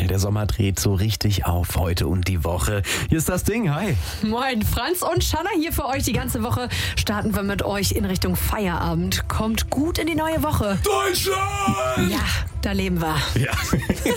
der Sommer dreht so richtig auf heute und die Woche. Hier ist das Ding, hi. Moin, Franz und Shanna hier für euch. Die ganze Woche starten wir mit euch in Richtung Feierabend. Kommt gut in die neue Woche. Deutschland! Ja, da leben wir. Ja,